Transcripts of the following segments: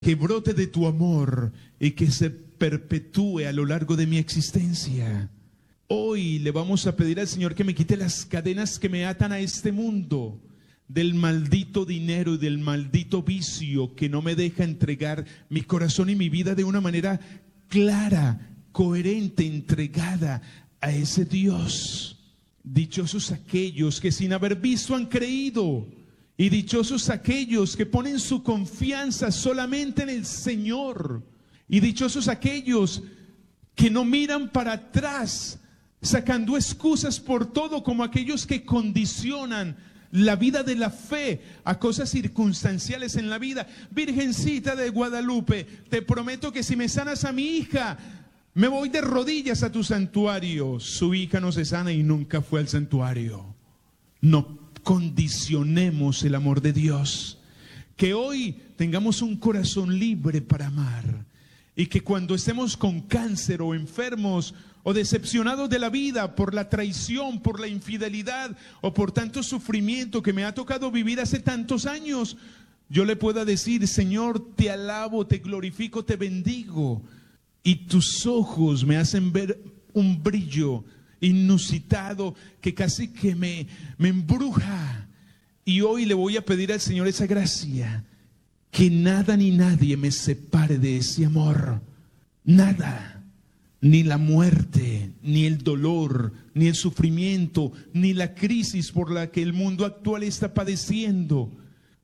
que brote de tu amor y que se perpetúe a lo largo de mi existencia. Hoy le vamos a pedir al Señor que me quite las cadenas que me atan a este mundo, del maldito dinero y del maldito vicio que no me deja entregar mi corazón y mi vida de una manera clara, coherente, entregada a ese Dios. Dichosos aquellos que sin haber visto han creído, y dichosos aquellos que ponen su confianza solamente en el Señor, y dichosos aquellos que no miran para atrás, sacando excusas por todo, como aquellos que condicionan la vida de la fe a cosas circunstanciales en la vida. Virgencita de Guadalupe, te prometo que si me sanas a mi hija, me voy de rodillas a tu santuario. Su hija no se sana y nunca fue al santuario. No condicionemos el amor de Dios. Que hoy tengamos un corazón libre para amar, y que cuando estemos con cáncer o enfermos o decepcionados de la vida por la traición, por la infidelidad o por tanto sufrimiento que me ha tocado vivir hace tantos años, yo le pueda decir: Señor, te alabo, te glorifico, te bendigo, y tus ojos me hacen ver un brillo inusitado que casi que me embruja. Y hoy le voy a pedir al Señor esa gracia, que nada ni nadie me separe de ese amor. Nada, ni la muerte, ni el dolor, ni el sufrimiento, ni la crisis por la que el mundo actual está padeciendo.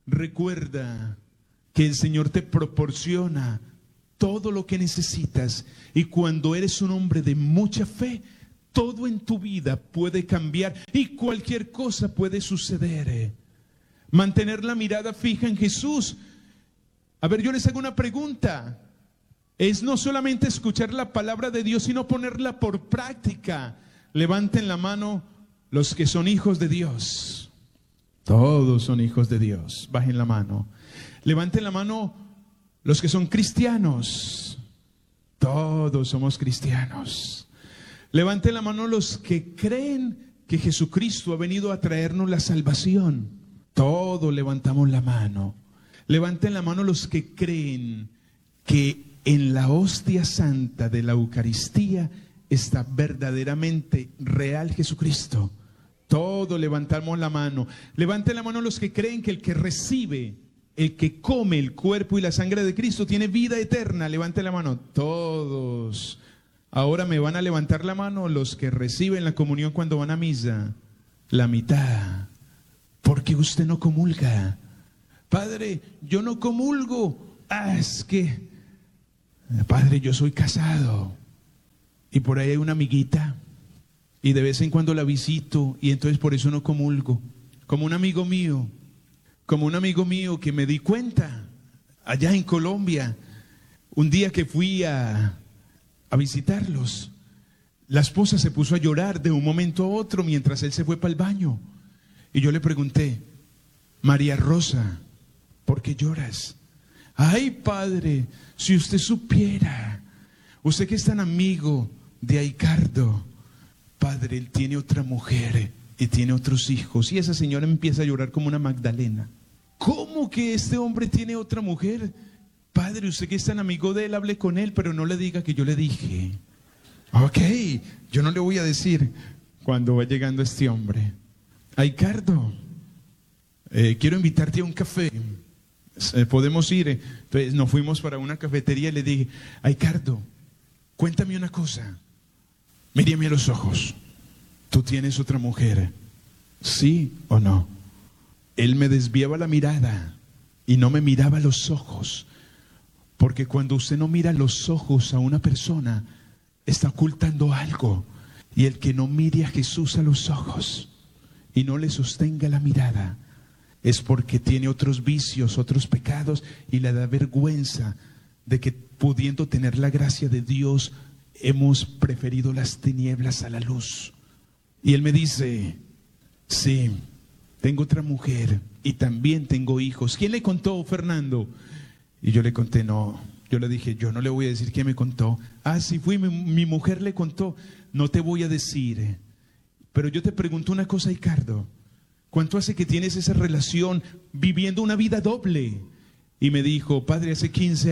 Recuerda que el Señor te proporciona todo lo que necesitas, y cuando eres un hombre de mucha fe, todo en tu vida puede cambiar y cualquier cosa puede suceder. Mantener la mirada fija en Jesús. A ver, yo les hago una pregunta. Es no solamente escuchar la palabra de Dios, sino ponerla por práctica. Levanten la mano los que son hijos de Dios. Todos son hijos de Dios. Bajen la mano. Levanten la mano los que son cristianos. Todos somos cristianos. Levanten la mano los que creen que Jesucristo ha venido a traernos la salvación. Todos levantamos la mano. Levanten la mano los que creen que en la hostia santa de la Eucaristía está verdaderamente real Jesucristo. Todos levantamos la mano. Levanten la mano los que creen que el que recibe, el que come el cuerpo y la sangre de Cristo tiene vida eterna. Levanten la mano. Todos. Ahora me van a levantar la mano los que reciben la comunión cuando van a misa. La mitad. Porque usted no comulga. Padre, yo no comulgo. Es que, padre, yo soy casado. Y por ahí hay una amiguita. Y de vez en cuando la visito. Y entonces por eso no comulgo. Como un amigo mío. Que me di cuenta. Allá en Colombia. Un día que fui a visitarlos. La esposa se puso a llorar de un momento a otro mientras él se fue para el baño. Y yo le pregunté: María Rosa, ¿por qué lloras? Ay, padre, si usted supiera, usted que es tan amigo de Aicardo, padre, él tiene otra mujer y tiene otros hijos. Y esa señora empieza a llorar como una Magdalena. ¿Cómo que este hombre tiene otra mujer? Padre, usted que es tan amigo de él, hable con él, pero no le diga que yo le dije. Ok, yo no le voy a decir cuando va llegando este hombre. Aicardo, quiero invitarte a un café. ¿Podemos ir? Entonces nos fuimos para una cafetería y le dije: Aicardo, cuéntame una cosa. Mírame a los ojos. ¿Tú tienes otra mujer? ¿Sí o no? Él me desviaba la mirada y no me miraba a los ojos. Porque cuando usted no mira los ojos a una persona, está ocultando algo. Y el que no mire a Jesús a los ojos y no le sostenga la mirada, es porque tiene otros vicios, otros pecados, y le da vergüenza de que, pudiendo tener la gracia de Dios, hemos preferido las tinieblas a la luz. Y él me dice: sí, tengo otra mujer y también tengo hijos. ¿Quién le contó, Fernando? Y yo le conté: no. Yo le dije: yo no le voy a decir quién me contó. Ah, sí, mi mujer le contó. No te voy a decir. Pero yo te pregunto una cosa, Ricardo. ¿Cuánto hace que tienes esa relación viviendo una vida doble? Y me dijo: padre, hace 15